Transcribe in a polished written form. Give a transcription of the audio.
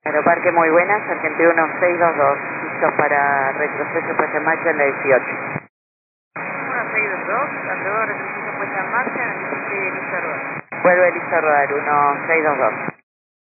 Aeroparque muy buenas, Argentina 1622, listos para retroceso puesta en marcha en la 18. 1622, alrededor retroceso puesta en marcha en el 16 de listo a rodar. Vuelve listo a rodar, 1622.